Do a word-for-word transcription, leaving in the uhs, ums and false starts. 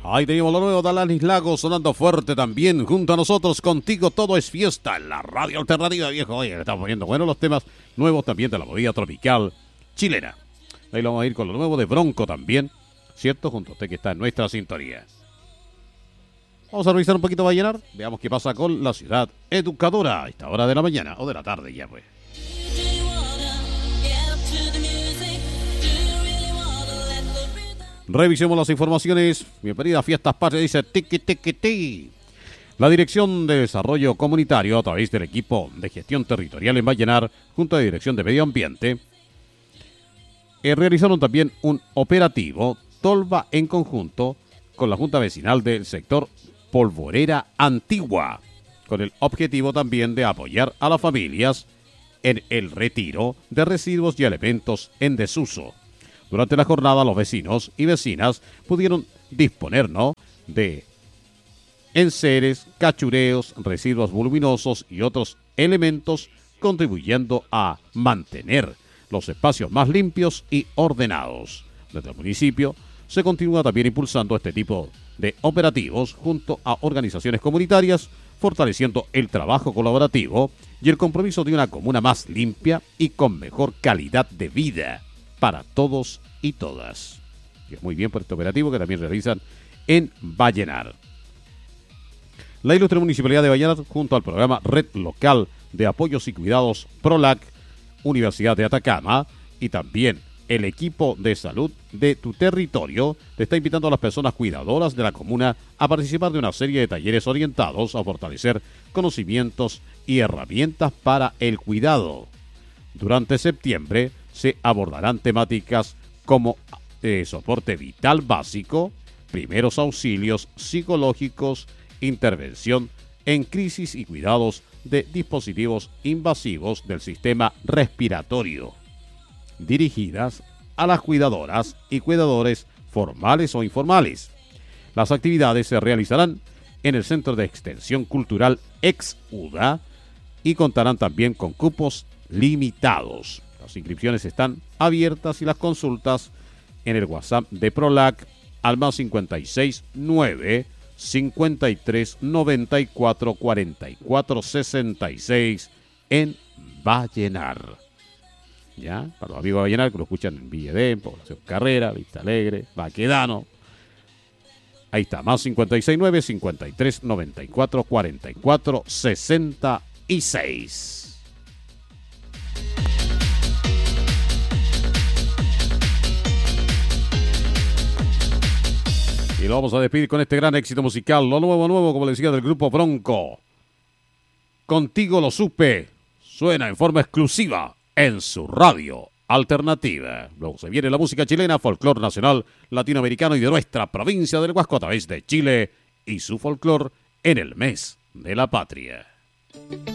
Ahí teníamos lo nuevo de Alanis Lagos sonando fuerte también junto a nosotros. Contigo todo es fiesta en la radio alternativa, viejo. Oye, le estamos poniendo buenos los temas nuevos también de la movida tropical chilena. Ahí lo vamos a ir con lo nuevo de Bronco también, ¿cierto? Junto a usted que está en nuestra sintonía. Vamos a revisar un poquito Vallenar. Veamos qué pasa con la ciudad educadora a esta hora de la mañana o de la tarde ya pues. Revisemos las informaciones. Bienvenida a Fiestas Patrias, dice tiki tiki ti. La Dirección de Desarrollo Comunitario, a través del equipo de gestión territorial en Vallenar, junto a la Dirección de Medio Ambiente, eh, realizaron también un operativo Tolva en conjunto con la Junta Vecinal del sector Polvorera Antigua, con el objetivo también de apoyar a las familias en el retiro de residuos y elementos en desuso. Durante la jornada, los vecinos y vecinas pudieron disponer, ¿no?, de enseres, cachureos, residuos voluminosos y otros elementos, contribuyendo a mantener los espacios más limpios y ordenados. Desde el municipio se continúa también impulsando este tipo de operativos junto a organizaciones comunitarias, fortaleciendo el trabajo colaborativo y el compromiso de una comuna más limpia y con mejor calidad de vida para todos y todas. Y muy bien por este operativo que también realizan en Vallenar. La ilustre Municipalidad de Vallenar, junto al programa Red Local de Apoyos y Cuidados PROLAC, Universidad de Atacama y también el equipo de salud de tu territorio, te está invitando a las personas cuidadoras de la comuna a participar de una serie de talleres orientados a fortalecer conocimientos y herramientas para el cuidado. Durante septiembre se abordarán temáticas como eh, soporte vital básico, primeros auxilios psicológicos, intervención en crisis y cuidados de dispositivos invasivos del sistema respiratorio, dirigidas a las cuidadoras y cuidadores formales o informales. Las actividades se realizarán en el Centro de Extensión Cultural Ex-UDA y contarán también con cupos limitados. Las inscripciones están abiertas y las consultas en el WhatsApp de PROLAC al más cincuenta y seis nueve cincuenta y tres noventa y cuatro cuarenta y cuatro sesenta y seis en Vallenar. Ya, para los amigos de Vallenar que lo escuchan en Villedén, Población Carrera, Vista Alegre, Baquedano. Ahí está, más cincuenta y seis nueve cincuenta y tres noventa y cuatro cuarenta y cuatro sesenta y seis. Y lo vamos a despedir con este gran éxito musical, lo nuevo, nuevo, como les decía, del grupo Bronco. Contigo lo supe, suena en forma exclusiva en su radio alternativa. Luego se viene la música chilena, folclor nacional, latinoamericano y de nuestra provincia del Huasco a través de Chile y su folclor en el mes de la patria.